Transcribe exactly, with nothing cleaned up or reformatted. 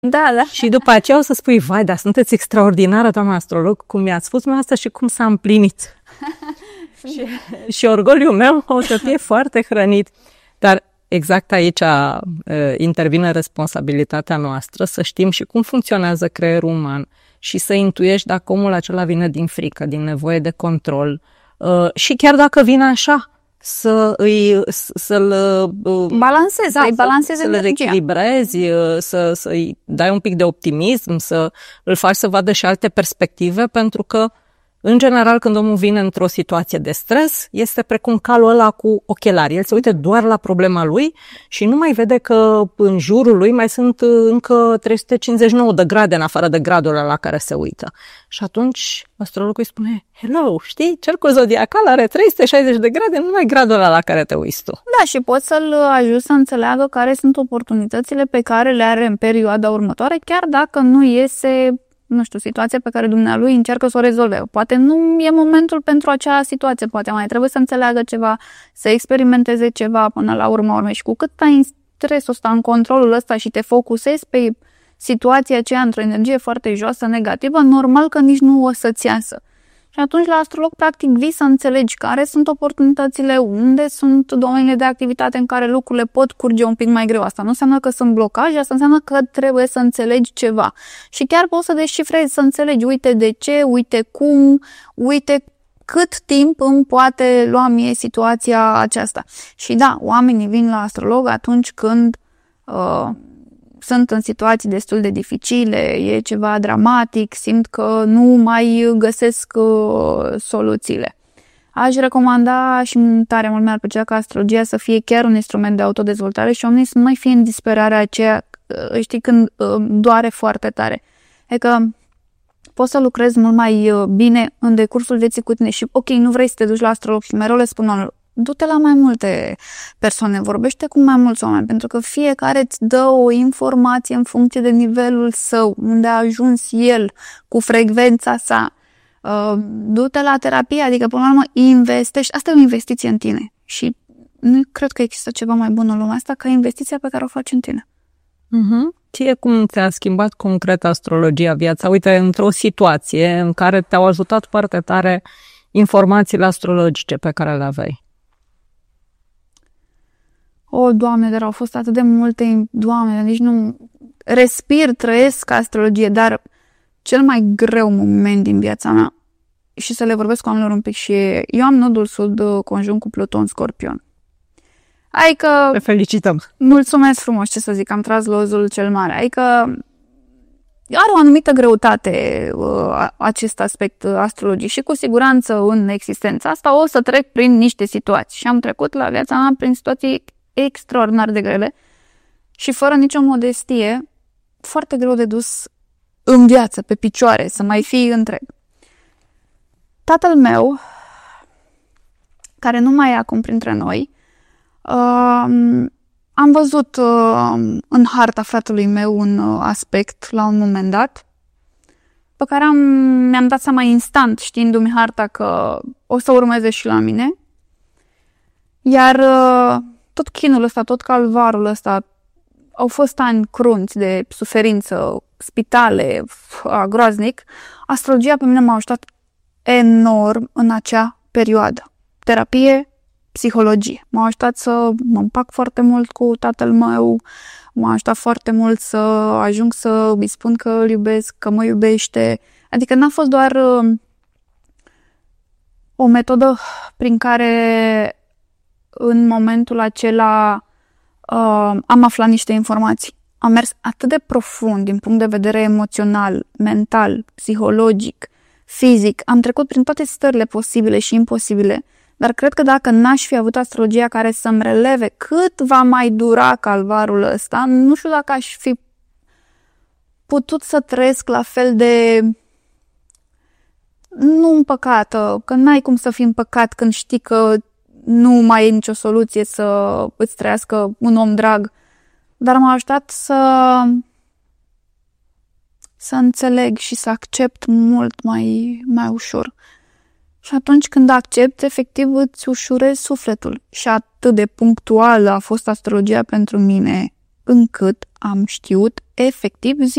Da, da. Și după aceea o să spui, vai, dar sunteți extraordinară, doamna astrolog, cum mi-ați spus asta și cum s-a împlinit. și, și orgoliul meu o să fie foarte hrănit. Dar exact aici uh, intervine responsabilitatea noastră, să știm și cum funcționează creierul uman și să intuiești dacă omul acela vine din frică, din nevoie de control uh, și chiar dacă vine așa, să îi, să-l uh, balancezi, da, să-i balancezi să-l reechilibrezi, uh, să, să-i dai un pic de optimism, să îl faci să vadă și alte perspective, pentru că în general, când omul vine într-o situație de stres, este precum calul ăla cu ochelari. El se uită doar la problema lui și nu mai vede că în jurul lui mai sunt încă trei sute cincizeci și nouă de grade în afară de gradul ăla la care se uită. Și atunci astrologul îi spune, hello, știi, cercul zodiacal are trei sute șaizeci de grade, nu mai gradul ăla la care te uiți tu. Da, și poți să-l ajuți să înțeleagă care sunt oportunitățile pe care le are în perioada următoare, chiar dacă nu iese, nu știu, situația pe care dumnealui încearcă să o rezolve. Poate nu e momentul pentru acea situație, poate mai trebuie să înțeleagă ceva, să experimenteze ceva până la urmă urme. Și cu cât ai în stresul ăsta, în controlul ăsta și te focusezi pe situația aceea într-o energie foarte joasă, negativă, normal că nici nu o să-ți iasă. Și atunci la astrolog, practic, vii să înțelegi care sunt oportunitățile, unde sunt domeniile de activitate în care lucrurile pot curge un pic mai greu. Asta nu înseamnă că sunt blocaje, asta înseamnă că trebuie să înțelegi ceva. Și chiar poți să descifrezi, să înțelegi, uite de ce, uite cum, uite cât timp îmi poate lua mie situația aceasta. Și da, oamenii vin la astrolog atunci când uh, sunt în situații destul de dificile, e ceva dramatic, simt că nu mai găsesc uh, soluțiile. Aș recomanda și tare mult mi-ar plăcea ca astrologia să fie chiar un instrument de autodezvoltare și oamenii să nu mai fie în disperarea aceea, uh, știi, când uh, doare foarte tare. Adică poți să lucrezi mult mai uh, bine în decursul vieții cu tine și ok, nu vrei să te duci la astrolog și mereu le spun oamenilor, du-te la mai multe persoane, vorbește cu mai mulți oameni, pentru că fiecare îți dă o informație în funcție de nivelul său, unde a ajuns el, cu frecvența sa. Uh, du-te la terapie, adică până la urmă investești, asta e o investiție în tine și nu cred că există ceva mai bun în lumea asta ca investiția pe care o faci în tine. Uh-huh. Ție cum ți-a schimbat concret astrologia viața? Uite, într-o situație în care te-au ajutat foarte tare informațiile astrologice pe care le aveai. O, Doamne, dar au fost atât de multe, Doamne, nici nu respir, trăiesc astrologie, dar cel mai greu moment din viața mea, și să le vorbesc cu oamenilor un pic, și eu am nodul sud conjunct cu Pluton Scorpion. Adică... Te felicităm! Mulțumesc frumos, ce să zic, am tras lozul cel mare. Adică are o anumită greutate uh, acest aspect astrologic și cu siguranță în existența asta o să trec prin niște situații. Și am trecut la viața mea prin situații extraordinar de grele și fără nicio modestie, foarte greu de dus în viață, pe picioare, să mai fii întreg. Tatăl meu, care nu mai e acum printre noi, uh, am văzut uh, în harta fratelui meu un uh, aspect la un moment dat, pe care am, mi-am dat seama instant, știindu-mi harta, că o să urmeze și la mine. Iar uh, tot chinul ăsta, tot calvarul ăsta, au fost ani crunți de suferință, spitale, f- groaznic. Astrologia pe mine m-a ajutat enorm în acea perioadă. Terapie, psihologie. M-a ajutat să mă împac foarte mult cu tatăl meu, m-a ajutat foarte mult să ajung să îi spun că îl iubesc, că mă iubește. Adică n-a fost doar uh, o metodă prin care în momentul acela uh, am aflat niște informații. Am mers atât de profund din punct de vedere emoțional, mental, psihologic, fizic. Am trecut prin toate stările posibile și imposibile, dar cred că dacă n-aș fi avut astrologia care să-mi releve cât va mai dura calvarul ăsta, nu știu dacă aș fi putut să trăiesc la fel de nu împăcată, că n-ai cum să fii împăcat când știi că nu mai e nicio soluție să îți trăiască un om drag, dar m-a ajutat să să înțeleg și să accept mult mai, mai ușor. Și atunci când accepti, efectiv îți ușurezi sufletul. Și atât de punctuală a fost astrologia pentru mine încât am știut efectiv zi